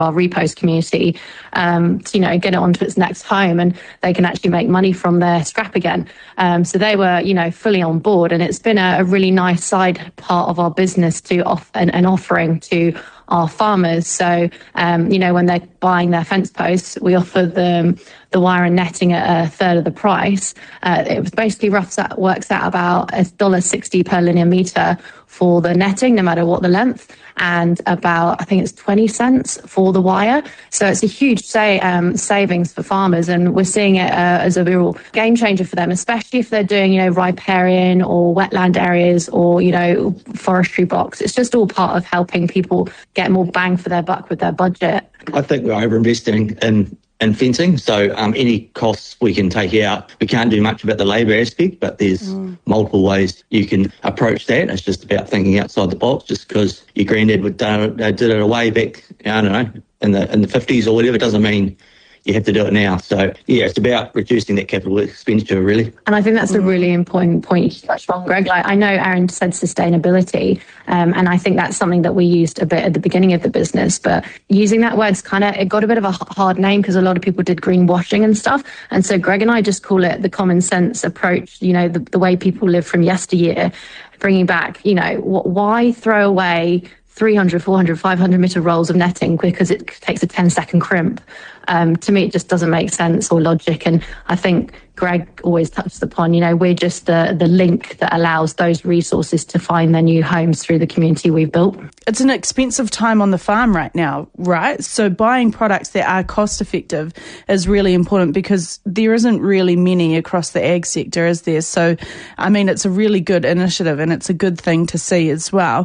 our repost community to, get it onto its next home, and they can actually make money from their scrap again. So they were, fully on board, and it's been a really nice side part of our business to offer an offering to our farmers. So, when they're buying their fence posts, we offer them the wire and netting at a third of the price. It basically works out about $1.60 per linear meter for the netting, no matter what the length, and about, I think it's 20 cents for the wire. So it's a huge savings for farmers, and we're seeing it as a real game changer for them, especially if they're doing, riparian or wetland areas or, forestry blocks. It's just all part of helping people get more bang for their buck with their budget. I think we're over-investing in fencing, so any costs we can take out. We can't do much about the labour aspect, but there's multiple ways you can approach that. It's just about thinking outside the box. Just because your granddad did it way back, I don't know, in the 50s or whatever, doesn't mean you have to do it now. So, it's about reducing that capital expenditure, really. And I think that's a really important point you touched on, Greg. Like, I know Aaron said sustainability, and I think that's something that we used a bit at the beginning of the business. But using that word's it got a bit of a hard name because a lot of people did greenwashing and stuff. And so Greg and I just call it the common sense approach, the way people live from yesteryear, bringing back, why throw away 300, 400, 500 metre rolls of netting because it takes a 10-second crimp? To me, it just doesn't make sense or logic. And I think Greg always touched upon, we're just the link that allows those resources to find their new homes through the community we've built. It's an expensive time on the farm right now, right? So buying products that are cost effective is really important because there isn't really many across the ag sector, is there? So, it's a really good initiative and it's a good thing to see as well.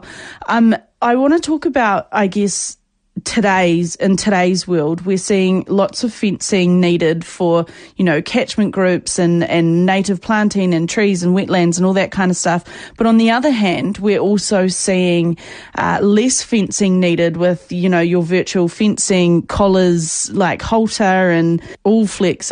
I want to talk about, I guess, in today's world, we're seeing lots of fencing needed for, catchment groups and native planting and trees and wetlands and all that kind of stuff. But on the other hand, we're also seeing less fencing needed with, your virtual fencing collars like Halter and Allflex.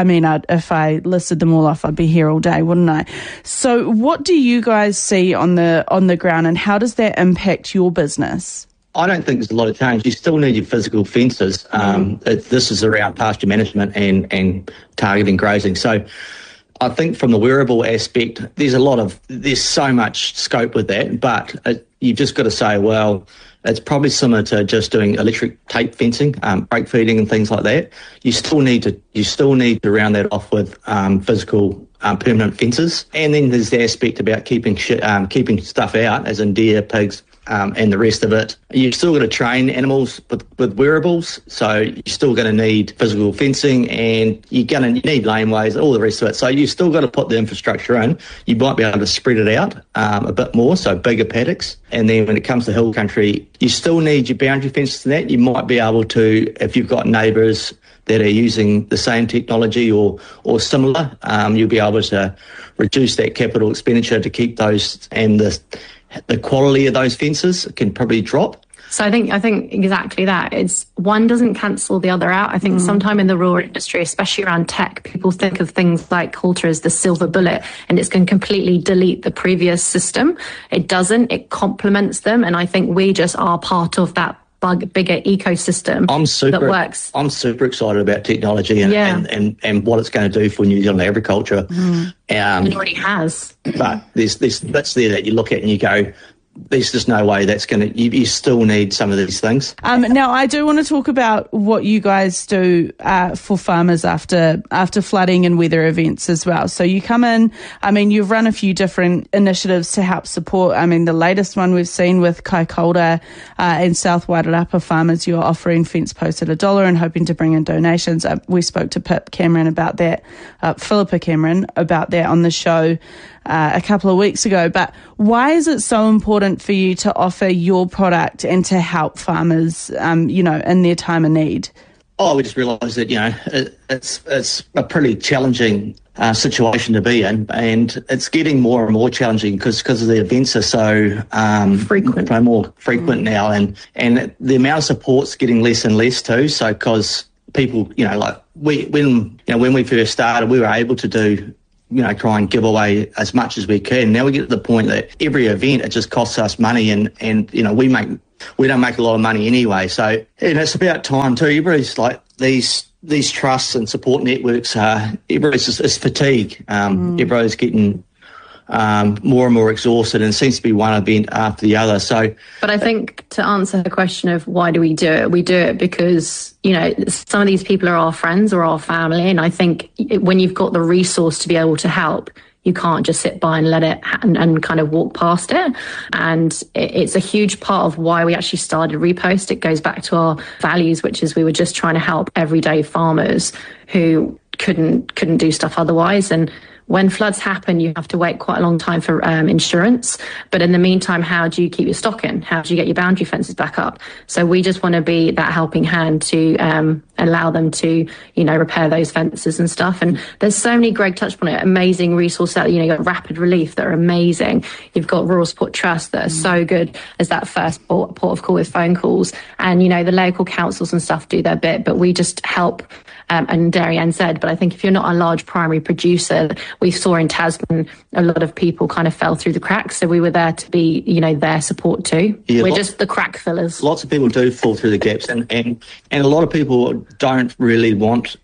If I listed them all off, I'd be here all day, wouldn't I? So what do you guys see on the ground, and how does that impact your business? I don't think there's a lot of change. You still need your physical fences. This is around pasture management and targeting grazing. So I think from the wearable aspect, there's so much scope with that, but you've just got to say, well, it's probably similar to just doing electric tape fencing, brake feeding and things like that. You still need to round that off with physical permanent fences. And then there's the aspect about keeping stuff out, as in deer, pigs, and the rest of it. You've still got to train animals with wearables, so you're still going to need physical fencing, and you need laneways, all the rest of it. So you've still got to put the infrastructure in. You might be able to spread it out a bit more, so bigger paddocks. And then when it comes to hill country, you still need your boundary fences and that. You might be able to, if you've got neighbours that are using the same technology or similar, you'll be able to reduce that capital expenditure to keep those, and the quality of those fences can probably drop. So I think exactly that. It's one doesn't cancel the other out. I think sometime in the rural industry, especially around tech, people think of things like Halter as the silver bullet, and it's going to completely delete the previous system. It doesn't. It complements them, and I think we just are part of that bigger ecosystem that works. I'm super excited about technology and what it's going to do for New Zealand agriculture. It already has. But there's bits there that you look at and you go, there's just no way that's going to... You still need some of these things. Now, I do want to talk about what you guys do for farmers after flooding and weather events as well. So you come in, you've run a few different initiatives to help support. The latest one we've seen with Kaikoura and South Wairarapa farmers, you're offering fence posts at $1 and hoping to bring in donations. We spoke to Philippa Cameron about that on the show a couple of weeks ago. But why is it so important for you to offer your product and to help farmers, in their time of need? We just realised that, it's a pretty challenging situation to be in, and it's getting more and more challenging because the events are so more frequent now, and the amount of support's getting less and less too. So because people, when we first started, we were able to do, try and give away as much as we can. Now we get to the point that every event, it just costs us money, and we make we don't make a lot of money anyway. So, and it's about time too. Everybody's like these trusts and support networks it's fatigue. Everybody's getting more and more exhausted, and it seems to be one event after the other. So, but I think to answer the question of why do we do it, we do it because, you know, some of these people are our friends or our family, and I think when you've got the resource to be able to help, you can't just sit by and let it and kind of walk past it. And it's a huge part of why we actually started Repost. It goes back to our values, which is we were just trying to help everyday farmers who couldn't do stuff otherwise. And when floods happen, you have to wait quite a long time for insurance. But in the meantime, how do you keep your stock in? How do you get your boundary fences back up? So we just want to be that helping hand to allow them to, you know, repair those fences and stuff. And there's so many, Greg touched on it, amazing resources out there. You know, you've got Rapid Relief that are amazing. You've got Rural Support Trust that are so good as that first port of call with phone calls. And, you know, the local councils and stuff do their bit, but we just help. And Dairy NZ, but I think if you're not a large primary producer, we saw in Tasman a lot of people kind of fell through the cracks, so we were there to be, you know, their support too. Yeah, we're just the crack fillers. Lots of people do fall through the gaps, and a lot of people don't really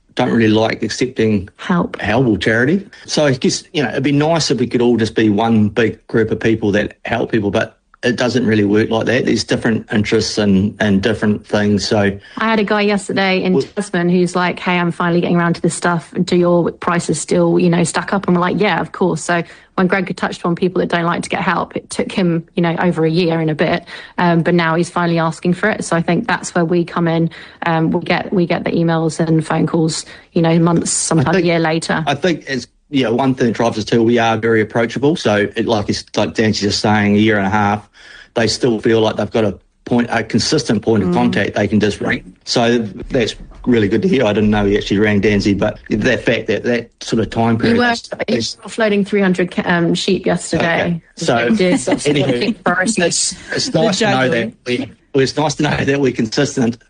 like accepting help or charity. So I guess, you know, it'd be nice if we could all just be one big group of people that help people, but it doesn't really work like that. There's different interests and different things. So I had a guy yesterday in Tasman who's like, hey, I'm finally getting around to this stuff. Do your prices still, you know, stack up? And we're like, yeah, of course. So when Greg had touched on people that don't like to get help, it took him, you know, over a year and a bit. But now he's finally asking for it. So I think that's where we come in. We get the emails and phone calls, you know, months, sometimes a year later. I think it's, yeah, one thing that drives us too, we are very approachable. So like Dancy's just saying, a year and a half, they still feel like they've got a consistent point of contact they can just ring. So that's really good to hear. I didn't know he actually rang Dancy, but the fact that sort of time period. We were offloading 300 sheep yesterday. Okay. So anyway, it's nice to know that it's nice to know that we're consistently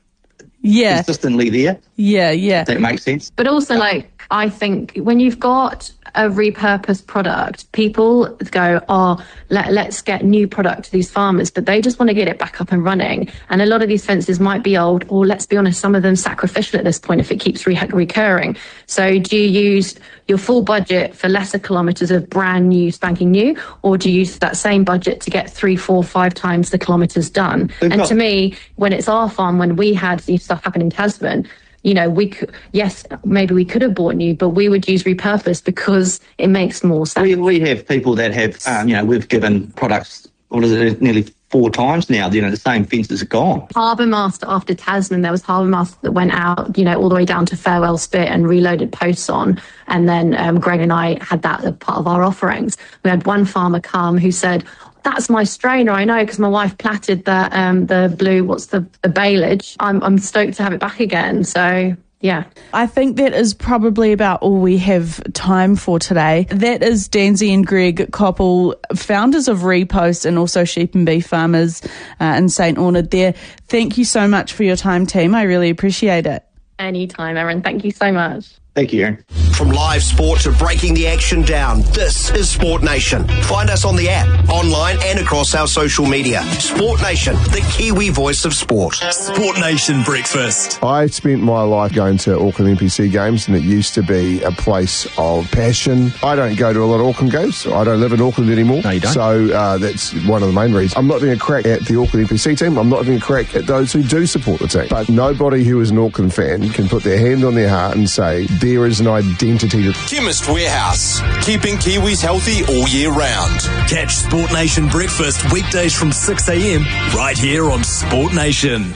there. Yeah. That makes sense. But also, like, I think when you've got a repurposed product, people go, let's get new product to these farmers, but they just want to get it back up and running. And a lot of these fences might be old, or let's be honest, some of them sacrificial at this point if it keeps recurring. So do you use your full budget for lesser kilometres of brand new, spanking new, or do you use that same budget to get 3, 4, 5 times the kilometres done? To me, when it's our farm, when we had these stuff happen in Tasman, you know, maybe we could have bought new, but we would use repurposed because it makes more sense. We have people that have, you know, we've given products, nearly 4 times now, you know, the same fences are gone. Harbour Master after Tasman, there was Harbour Master that went out, you know, all the way down to Farewell Spit and reloaded posts on. And then Greg and I had that as part of our offerings. We had one farmer come who said, that's my strainer, I know, because my wife platted the blue, the baleage. I'm stoked to have it back again. So, yeah. I think that is probably about all we have time for today. That is Dancy and Greg Koppel, founders of Repost and also sheep and beef farmers in St. Ornard there. Thank you so much for your time, team. I really appreciate it. Anytime, Erin. Thank you so much. Thank you, Erin. From live sport to breaking the action down, this is Sport Nation. Find us on the app, online and across our social media. Sport Nation, the Kiwi voice of sport. Sport Nation Breakfast. I spent my life going to Auckland NPC games, and it used to be a place of passion. I don't go to a lot of Auckland games. I don't live in Auckland anymore. No, you don't. So that's one of the main reasons. I'm not having a crack at the Auckland NPC team. I'm not having a crack at those who do support the team. But nobody who is an Auckland fan can put their hand on their heart and say there is an identity. Chemist Warehouse, keeping Kiwis healthy all year round. Catch Sport Nation Breakfast weekdays from 6 a.m. right here on Sport Nation.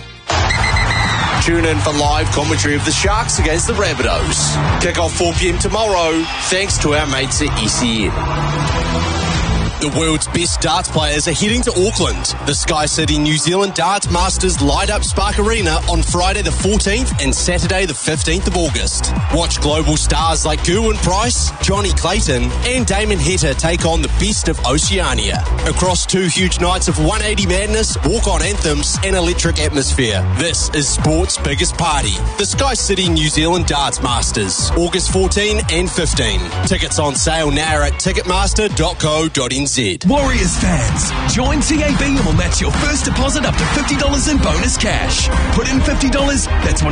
Tune in for live commentary of the Sharks against the Rabbitohs. Kick off 4 p.m. tomorrow, thanks to our mates at ECN. The world's best darts players are heading to Auckland. The Sky City New Zealand Darts Masters light up Spark Arena on Friday the 14th and Saturday the 15th of August. Watch global stars like Gerwyn Price, Johnny Clayton and Damon Heta take on the best of Oceania. Across 2 huge nights of 180 madness, walk-on anthems and electric atmosphere. This is sport's biggest party. The Sky City New Zealand Darts Masters, August 14 and 15. Tickets on sale now at ticketmaster.co.nz. Warriors fans, join TAB and we'll match your first deposit up to $50 in bonus cash. Put in $50, that's